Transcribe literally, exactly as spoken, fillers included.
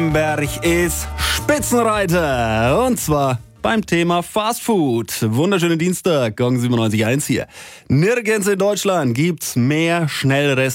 Berg ist Spitzenreiter und zwar beim Thema Fast Food. Wunderschönen Dienstag, Gong siebenundneunzig Komma eins hier. Nirgends in Deutschland gibt's mehr Schnellrestaurants